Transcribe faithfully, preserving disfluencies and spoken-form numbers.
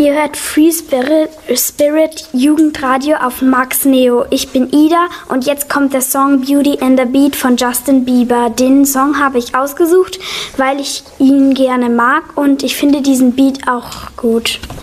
Ihr hört Free Spirit, Spirit Jugendradio auf Max Neo. Ich bin Ida und jetzt kommt der Song Beauty and the Beat von Justin Bieber. Den Song habe ich ausgesucht, weil ich ihn gerne mag und ich finde diesen Beat auch gut.